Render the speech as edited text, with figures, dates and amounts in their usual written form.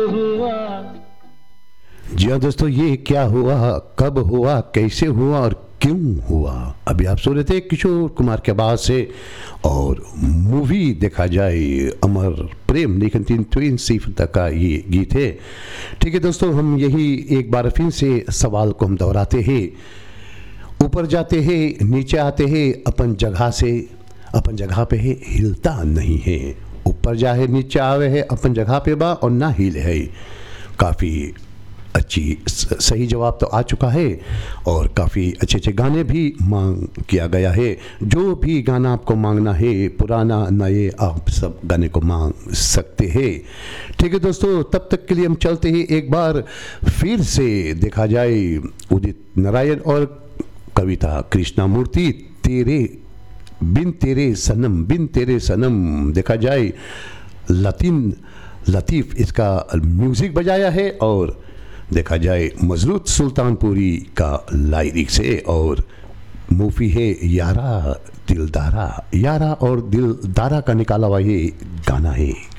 जी हाँ दोस्तों, ये क्या हुआ, कब हुआ, कैसे हुआ और क्यों हुआ। अभी आप सुन रहे थे किशोर कुमार के आवाज से। और मूवी देखा जाए अमर प्रेम लेकिन तीन ट्विन सिफत का ये गीत है। ठीक है दोस्तों, हम यही एक बार फिर से सवाल को हम दोहराते हैं। ऊपर जाते हैं, नीचे आते हैं, अपन जगह से अपन जगह पे है, हिलता नहीं है। ऊपर जाए नीचे आवे है, अपन जगह पे बा और ना हिल है। काफ़ी अच्छी सही जवाब तो आ चुका है और काफ़ी अच्छे अच्छे गाने भी मांग किया गया है। जो भी गाना आपको मांगना है, पुराना नए, आप सब गाने को मांग सकते हैं। ठीक है दोस्तों, तब तक के लिए हम चलते हैं। एक बार फिर से देखा जाए उदित नारायण और कविता कृष्णमूर्ति, तेरे बिन तेरे सनम देखा जाए लतीफ़ इसका म्यूज़िक बजाया है और देखा जाए मजरूत सुल्तानपुरी का लाइरिक्स है। और मूवी है यारा और दिलदारा का निकाला हुआ ये गाना है।